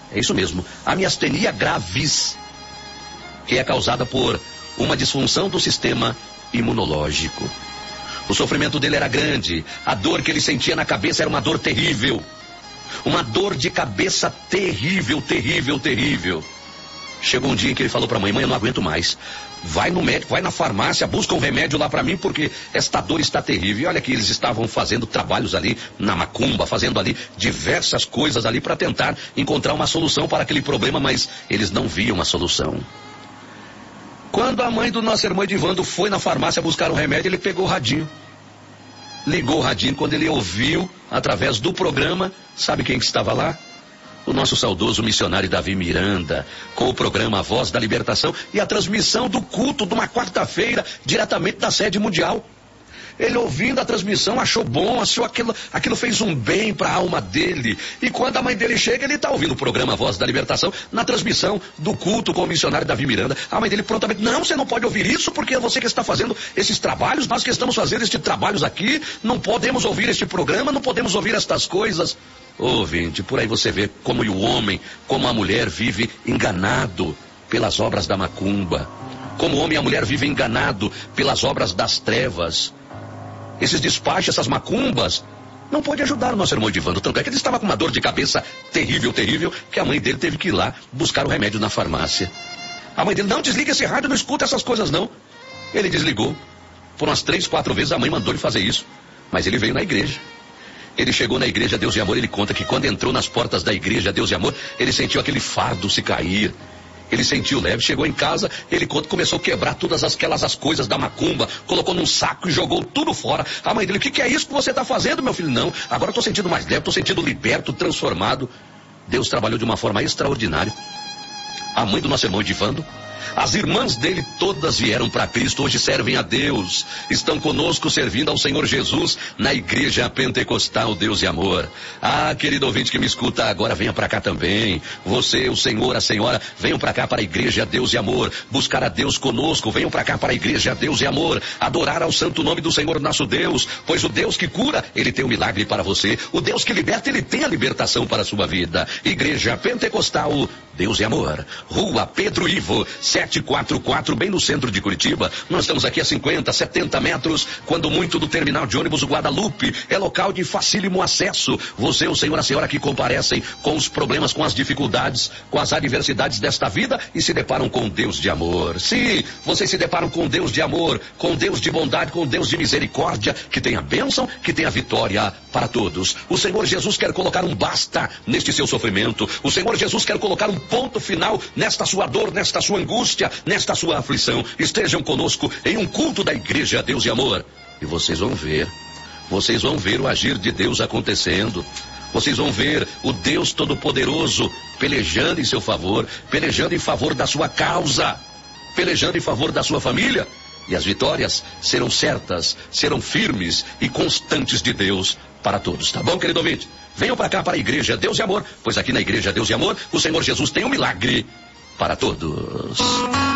É isso mesmo, a miastenia gravis, que é causada por uma disfunção do sistema imunológico. O sofrimento dele era grande, a dor que ele sentia na cabeça era uma dor terrível. Uma dor de cabeça terrível, terrível, terrível. Chegou um dia em que ele falou para a mãe: mãe, eu não aguento mais. Vai no médico, vai na farmácia, busca um remédio lá para mim, porque esta dor está terrível. E olha que eles estavam fazendo trabalhos ali na macumba, fazendo ali diversas coisas ali para tentar encontrar uma solução para aquele problema, mas eles não viam a solução. Quando a mãe do nosso irmão Edivando foi na farmácia buscar um remédio, ele pegou o radinho. Ligou o radinho. Quando ele ouviu, através do programa, sabe quem que estava lá? O nosso saudoso missionário Davi Miranda, com o programa A Voz da Libertação e a transmissão do culto de uma quarta-feira, diretamente da sede mundial. Ele ouvindo a transmissão, achou bom, achou aquilo fez um bem para a alma dele. E quando a mãe dele chega, ele está ouvindo o programa A Voz da Libertação, na transmissão do culto com o missionário Davi Miranda. A mãe dele prontamente: não, você não pode ouvir isso, porque é você que está fazendo esses trabalhos, nós que estamos fazendo estes trabalhos aqui, não podemos ouvir este programa, não podemos ouvir estas coisas. Ouvinte, por aí você vê como o homem, como a mulher vive enganado pelas obras da macumba. Como o homem e a mulher vivem enganado pelas obras das trevas. Esses despachos, essas macumbas, não pode ajudar o nosso irmão Edivando. Tanto é que ele estava com uma dor de cabeça terrível, terrível, que a mãe dele teve que ir lá buscar o remédio na farmácia. A mãe dele: não, desliga esse rádio, não escuta essas coisas não. Ele desligou. Por umas 3, 4 vezes a mãe mandou ele fazer isso. Mas ele veio na igreja. Ele chegou na igreja Deus e Amor, ele conta que quando entrou nas portas da igreja Deus e Amor, ele sentiu aquele fardo se cair. Ele sentiu leve, chegou em casa, ele começou a quebrar todas as coisas da macumba, colocou num saco e jogou tudo fora. A mãe dele: o que é isso que você está fazendo, meu filho? Não, agora estou sentindo mais leve, estou sentindo liberto, transformado. Deus trabalhou de uma forma extraordinária. A mãe do nosso irmão Edivando, as irmãs dele todas vieram para Cristo, hoje servem a Deus, estão conosco servindo ao Senhor Jesus na igreja pentecostal Deus e Amor. Ah, querido ouvinte que me escuta agora, venha para cá também. Você, o Senhor, a senhora, venham para cá para a igreja Deus e Amor, buscar a Deus conosco, venham para cá para a igreja Deus e Amor, adorar ao santo nome do Senhor nosso Deus, pois o Deus que cura, ele tem um milagre para você, o Deus que liberta, ele tem a libertação para a sua vida. Igreja Pentecostal Deus e Amor, Rua Pedro Ivo, 744, bem no centro de Curitiba. Nós estamos aqui a 50, 70 metros, quando muito, do terminal de ônibus Guadalupe. É local de facílimo acesso. Você, o senhor, a senhora que comparecem com os problemas, com as dificuldades, com as adversidades desta vida e se deparam com Deus de amor. Sim, vocês se deparam com Deus de amor, com Deus de bondade, com Deus de misericórdia, que tem a bênção, que tem a vitória para todos. O Senhor Jesus quer colocar um basta neste seu sofrimento. O Senhor Jesus quer colocar um ponto final nesta sua dor, nesta sua angústia, nesta sua aflição. Estejam conosco em um culto da igreja Deus e Amor. E vocês vão ver o agir de Deus acontecendo. Vocês vão ver o Deus Todo-Poderoso pelejando em seu favor, pelejando em favor da sua causa, pelejando em favor da sua família. E as vitórias serão certas, serão firmes e constantes de Deus para todos. Tá bom, querido ouvinte? Venham para cá, para a igreja Deus e Amor, pois aqui na igreja Deus e Amor, o Senhor Jesus tem um milagre para todos.